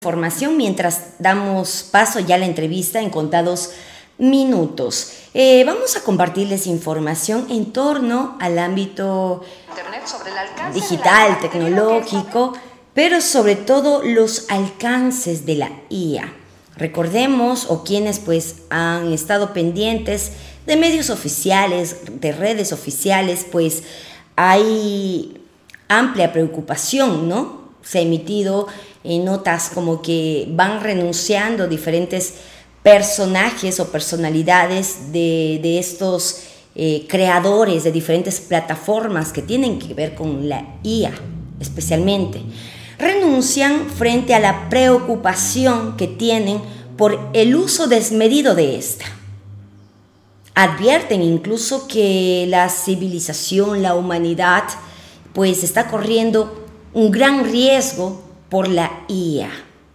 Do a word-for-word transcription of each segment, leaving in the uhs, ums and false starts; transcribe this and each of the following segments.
Información mientras damos paso ya a la entrevista en contados minutos. Eh, vamos a compartirles información en torno al ámbito Internet sobre el alcance digital, de la tecnológico, pero sobre todo los alcances de la I A. Recordemos, o quienes pues han estado pendientes de medios oficiales, de redes oficiales, pues hay amplia preocupación, ¿no? Se ha emitido eh, notas como que van renunciando diferentes personajes o personalidades de, de estos eh, creadores de diferentes plataformas que tienen que ver con la I A especialmente. Renuncian frente a la preocupación que tienen por el uso desmedido de esta. Advierten incluso que la civilización, la humanidad, pues está corriendo un gran riesgo por la I A.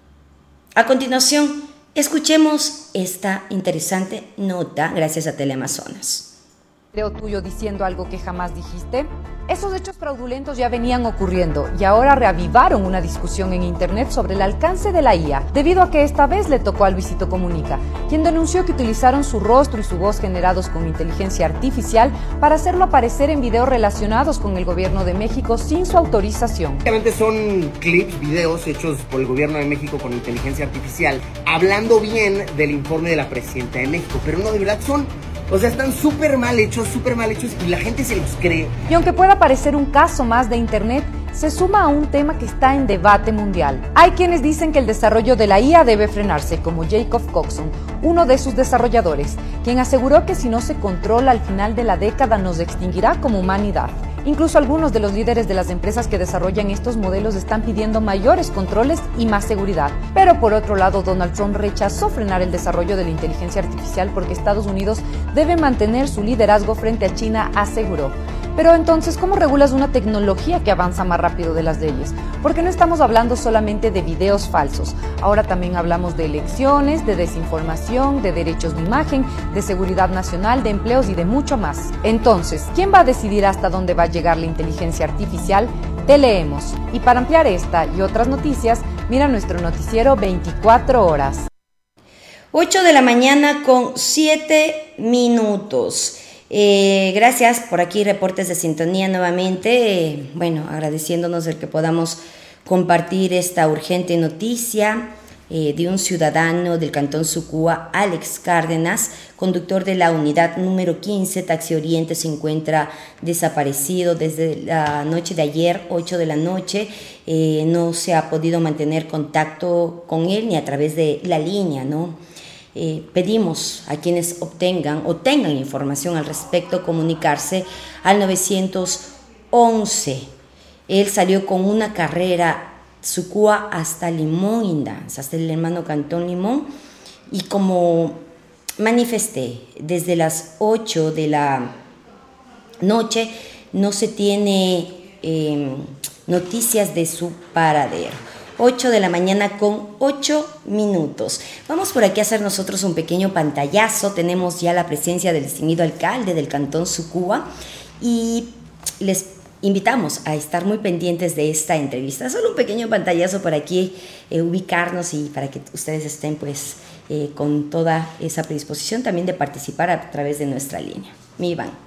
A continuación, escuchemos esta interesante nota gracias a Teleamazonas. Video tuyo diciendo algo que jamás dijiste. Esos hechos fraudulentos ya venían ocurriendo y ahora reavivaron una discusión en internet sobre el alcance de la I A, debido a que esta vez le tocó a Luisito Comunica, quien denunció que utilizaron su rostro y su voz generados con inteligencia artificial para hacerlo aparecer en videos relacionados con el gobierno de México sin su autorización. Básicamente son clips, videos hechos por el gobierno de México con inteligencia artificial, hablando bien del informe de la presidenta de México, pero no, de verdad son... O sea, están súper mal hechos, súper mal hechos y la gente se los cree. Y aunque pueda parecer un caso más de internet, se suma a un tema que está en debate mundial. Hay quienes dicen que el desarrollo de la I A debe frenarse, como Jacob Coxon, uno de sus desarrolladores, quien aseguró que si no se controla al final de la década nos extinguirá como humanidad. Incluso algunos de los líderes de las empresas que desarrollan estos modelos están pidiendo mayores controles y más seguridad. Pero por otro lado, Donald Trump rechazó frenar el desarrollo de la inteligencia artificial porque Estados Unidos debe mantener su liderazgo frente a China, aseguró. Pero entonces, ¿cómo regulas una tecnología que avanza más rápido de las leyes? Porque no estamos hablando solamente de videos falsos. Ahora también hablamos de elecciones, de desinformación, de derechos de imagen, de seguridad nacional, de empleos y de mucho más. Entonces, ¿quién va a decidir hasta dónde va a llegar la inteligencia artificial? Te leemos. Y para ampliar esta y otras noticias, mira nuestro noticiero veinticuatro horas. ocho de la mañana con siete minutos. Eh, gracias por aquí, reportes de sintonía nuevamente. Eh, bueno, agradeciéndonos el que podamos compartir esta urgente noticia eh, de un ciudadano del Cantón Sucúa, Alex Cárdenas, conductor de la unidad número quince, Taxi Oriente, se encuentra desaparecido desde la noche de ayer, ocho de la noche. Eh, no se ha podido mantener contacto con él ni a través de la línea, ¿no? Eh, pedimos a quienes obtengan o tengan información al respecto comunicarse al nueve once. Él salió con una carrera Sucúa hasta Limón Indanza, hasta el hermano Cantón Limón, y como manifesté, desde las ocho de la noche no se tiene eh, noticias de su paradero. ocho de la mañana con ocho minutos. Vamos por aquí a hacer nosotros un pequeño pantallazo. Tenemos ya la presencia del distinguido alcalde del Cantón Sucúa y les invitamos a estar muy pendientes de esta entrevista. Solo un pequeño pantallazo por aquí, eh, ubicarnos y para que ustedes estén pues eh, con toda esa predisposición también de participar a través de nuestra línea. Mi Iván.